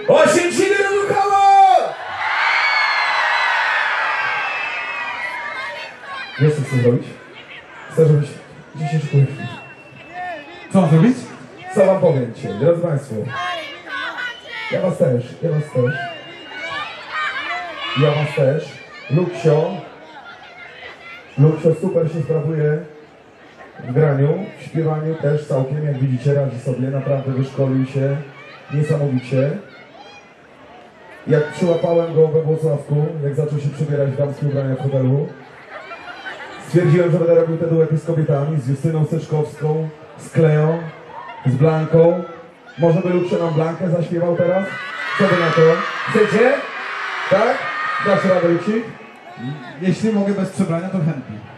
Oświęcimy Ruchowo! Wiesz co chcę zrobić? Chcę, żebyś dzisiaj szykujesz. Co mam zrobić? Co wam powiem dzisiaj, drodzy Państwo? Ja was też. Luksio super się sprawuje w graniu, w śpiewaniu też całkiem, jak widzicie, radzi sobie, naprawdę wyszkolił się niesamowicie. Jak przyłapałem go we Włocławku, jak zaczął się przebierać w damskie ubrania w hotelu, stwierdziłem, że będę robił te duety z kobietami, z Justyną Steczkowską, z Kleą, z Blanką. Może by Luksio nam Blankę zaśpiewał teraz? Co by na to? Chcecie? Tak? Dasz radę, Luksik? Jeśli mogę bez przebrania, to chętnie.